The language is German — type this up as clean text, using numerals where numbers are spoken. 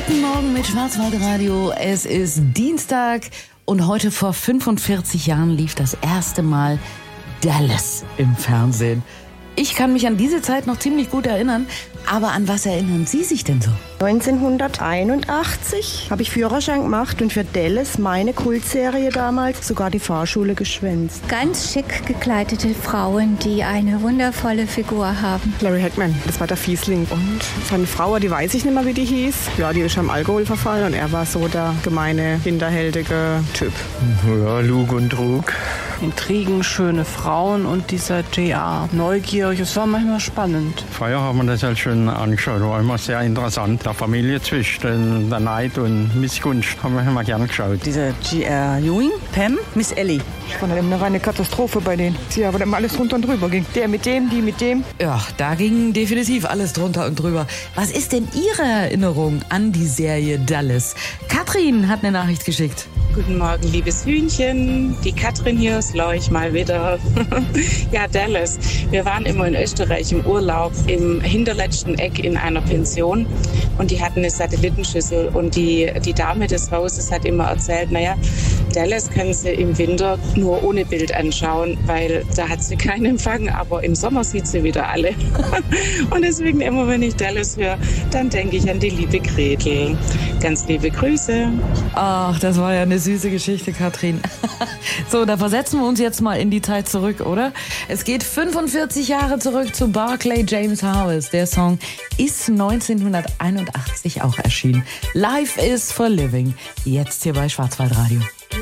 Guten Morgen mit Schwarzwaldradio. Es ist Dienstag und heute vor 45 Jahren lief das erste Mal Dallas im Fernsehen. Ich kann mich an diese Zeit noch ziemlich gut erinnern, aber an was erinnern Sie sich denn so? 1981 habe ich Führerschein gemacht und für Dallas, meine Kultserie damals, sogar die Fahrschule geschwänzt. Ganz schick gekleidete Frauen, die eine wundervolle Figur haben. Larry Hagman, das war der Fiesling. Und seine Frau, die weiß ich nicht mehr, wie die hieß. Ja, die ist am Alkohol verfallen und er war so der gemeine, hinterhältige Typ. Ja, Lug und Trug. Intrigen, schöne Frauen und dieser J.R. neugierig. Es war manchmal spannend. Früher haben wir das halt schon angeschaut, war immer sehr interessant. Der Familienzwischen, der Neid und Missgunst haben wir immer gern geschaut. Dieser J.R. Ewing, Pam, Miss Ellie. Das war dann eine reine Katastrophe bei denen. Ja, aber dann alles drunter und drüber ging. Der mit dem, die mit dem. Ja, da ging definitiv alles drunter und drüber. Was ist denn Ihre Erinnerung an die Serie Dallas? Katrin hat eine Nachricht geschickt. Guten Morgen, liebes Hühnchen. Die Katrin hier, Leuch mal wieder. Ja, Dallas. Wir waren immer in Österreich im Urlaub im hinterletzten Eck in einer Pension und die hatten eine Satellitenschüssel und die Dame des Hauses hat immer erzählt, naja, Dallas können Sie im Winter nur ohne Bild anschauen, weil da hat sie keinen Empfang, aber im Sommer sieht sie wieder alle. Und deswegen immer, wenn ich Dallas höre, dann denke ich an die liebe Gretel. Ganz liebe Grüße. Ach, das war ja eine süße Geschichte, Katrin. So, da versetzen wir uns jetzt mal in die Zeit zurück, oder? Es geht 45 Jahre zurück zu Barclay James Harris. Der Song ist 1981 auch erschienen. Life is for Living. Jetzt hier bei Schwarzwaldradio.